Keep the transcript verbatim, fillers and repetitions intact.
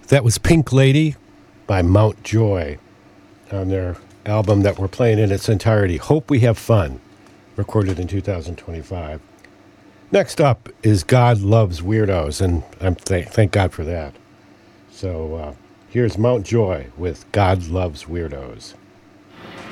That was Pink Lady by Mount Joy on their album that we're playing in its entirety, Hope We Have Fun, recorded in two thousand twenty-five. Next up is God Loves Weirdos, and I'm th- thank God for that. So uh, here's Mount Joy with God Loves Weirdos.